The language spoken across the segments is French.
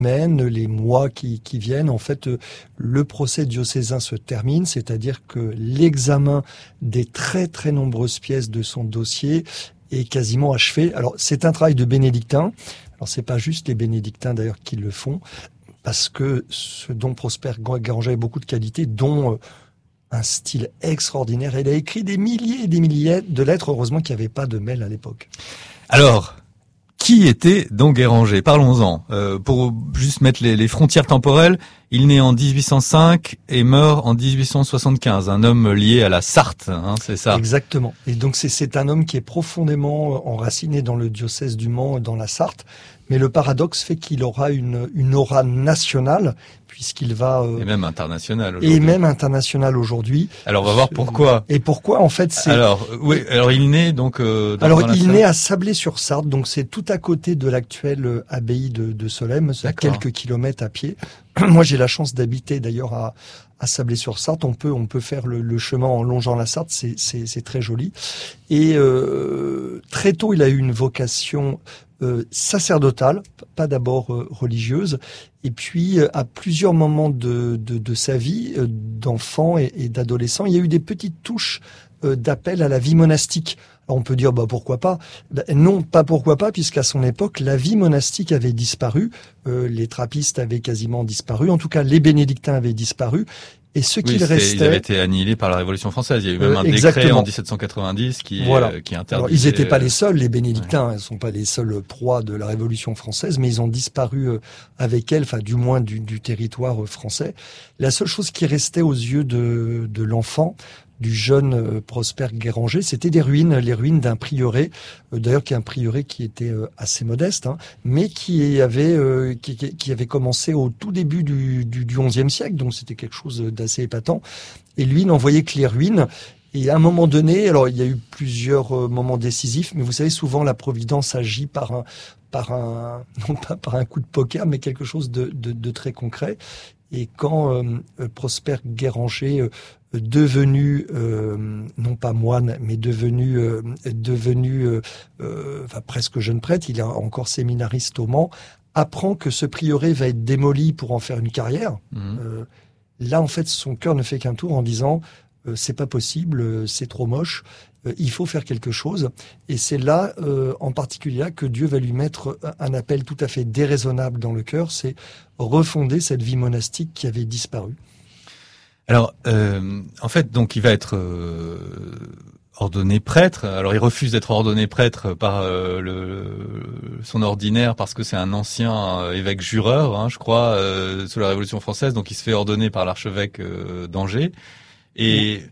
les mois qui viennent, en fait, le procès diocésain se termine, c'est-à-dire que l'examen des très très nombreuses pièces de son dossier est quasiment achevé. Alors, c'est un travail de bénédictin. Alors, c'est pas juste les bénédictins d'ailleurs qui le font, parce que ce Dom Prosper Guéranger a beaucoup de qualités, dont un style extraordinaire. Il a écrit des milliers et des milliers de lettres. Heureusement qu'il n'y avait pas de mail à l'époque. Alors, qui était Dom Guéranger? Parlons-en. Pour juste mettre les frontières temporelles, il naît en 1805 et meurt en 1875. Un homme lié à la Sarthe, hein, c'est ça? Exactement. Et donc c'est un homme qui est profondément enraciné dans le diocèse du Mans, dans la Sarthe. Mais le paradoxe fait qu'il aura une aura nationale, puisqu'il va... et même international aujourd'hui. Et même international aujourd'hui. Alors on va voir pourquoi. Et pourquoi, en fait, c'est... Alors, oui, alors il naît donc... Alors il naît à Sablé-sur-Sarthe, donc c'est tout à côté de l'actuelle abbaye de Solesmes, c'est à quelques kilomètres à pied. Moi j'ai la chance d'habiter d'ailleurs à Sablé-sur-Sarthe. On peut faire le chemin en longeant la Sarthe, c'est très joli. Et très tôt il a eu une vocation sacerdotale, pas d'abord religieuse, et puis à plusieurs moments de sa vie, d'enfant et d'adolescent, il y a eu des petites touches d'appel à la vie monastique. Alors on peut dire pourquoi pas. Non, pas pourquoi pas, puisqu'à son époque la vie monastique avait disparu, les trappistes avaient quasiment disparu, en tout cas les bénédictins avaient disparu. Et ce qu'il restait... Ils avaient été annihilés par la Révolution française. Il y a eu même un décret en 1790 qui interdisait... Alors, ils n'étaient pas les seuls, les bénédictins. Ils ne sont pas les seuls proies de la Révolution française, mais ils ont disparu avec elle, enfin du moins du territoire français. La seule chose qui restait aux yeux de l'enfant, du jeune Prosper Guéranger, c'était des ruines, les ruines d'un prieuré, d'ailleurs qui est un prieuré qui était assez modeste, hein, mais qui avait commencé au tout début du XIe siècle, donc c'était quelque chose d'assez épatant. Et lui n'en voyait que les ruines. Et à un moment donné, alors il y a eu plusieurs moments décisifs, mais vous savez, souvent la Providence agit non pas par un coup de poker, mais quelque chose de très concret. Et quand Prosper Guéranger, devenu non pas moine, mais devenu presque jeune prêtre, il est encore séminariste au Mans, apprend que ce prieuré va être démoli pour en faire une carrière. Là, en fait, son cœur ne fait qu'un tour en disant c'est pas possible, c'est trop moche. Il faut faire quelque chose. Et c'est là, en particulier là, que Dieu va lui mettre un appel tout à fait déraisonnable dans le cœur, c'est refonder cette vie monastique qui avait disparu. Alors, en fait, donc, il va être ordonné prêtre. Alors, il refuse d'être ordonné prêtre par son ordinaire parce que c'est un ancien évêque jureur, hein, je crois, sous la Révolution française. Donc, il se fait ordonner par l'archevêque d'Angers. Et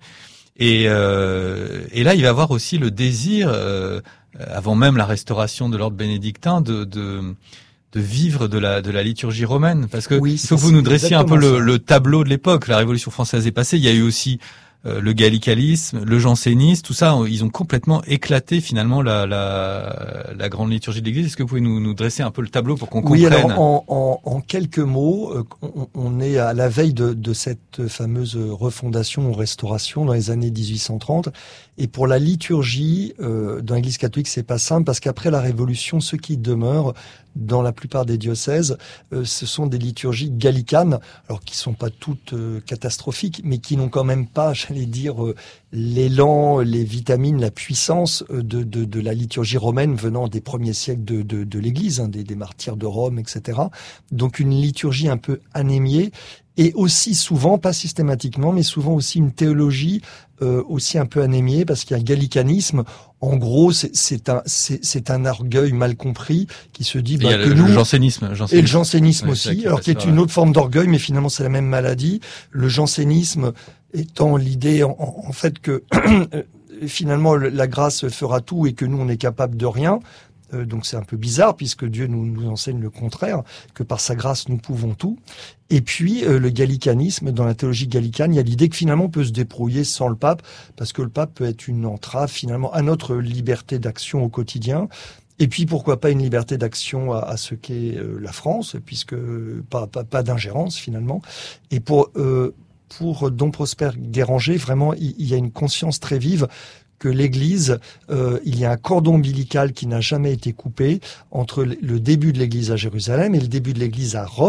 là, il va avoir aussi le désir, avant même la restauration de l'ordre bénédictin, de vivre de la liturgie romaine. Parce que il faut que vous nous dressiez un peu le tableau de l'époque. La Révolution française est passée. Il y a eu aussi le gallicalisme, le jansénisme, tout ça. Ils ont complètement éclaté finalement la grande liturgie de l'Église. Est-ce que vous pouvez nous dresser un peu le tableau pour qu'on comprenne? Oui, alors en quelques mots, on est à la veille de cette fameuse refondation ou restauration dans les années 1830. Et pour la liturgie, dans l'Église catholique, c'est pas simple parce qu'après la Révolution, ceux qui demeurent dans la plupart des diocèses, ce sont des liturgies gallicanes, alors qui sont pas toutes catastrophiques, mais qui n'ont quand même pas, j'allais dire, l'élan, les vitamines, la puissance de la liturgie romaine venant des premiers siècles de l'Église, hein, des martyrs de Rome, etc. Donc une liturgie un peu anémiée. Et aussi souvent, pas systématiquement, mais souvent aussi une théologie aussi un peu anémiée, parce qu'il y a un gallicanisme. En gros, c'est un orgueil mal compris qui se dit que nous... Le jansénisme. Et le jansénisme aussi, alors qui est une autre forme d'orgueil, mais finalement c'est la même maladie. Le jansénisme étant l'idée en fait que finalement la grâce fera tout et que nous on est capable de rien. Donc c'est un peu bizarre puisque Dieu nous enseigne le contraire, que par sa grâce nous pouvons tout. Et puis le gallicanisme, dans la théologie gallicane, il y a l'idée que finalement on peut se débrouiller sans le pape, parce que le pape peut être une entrave finalement à notre liberté d'action au quotidien. Et puis pourquoi pas une liberté d'action à ce qu'est la France, puisque pas d'ingérence finalement. Et pour Dom Prosper Guéranger, vraiment il y a une conscience très vive que l'Église, il y a un cordon ombilical qui n'a jamais été coupé entre le début de l'Église à Jérusalem et le début de l'Église à Rome.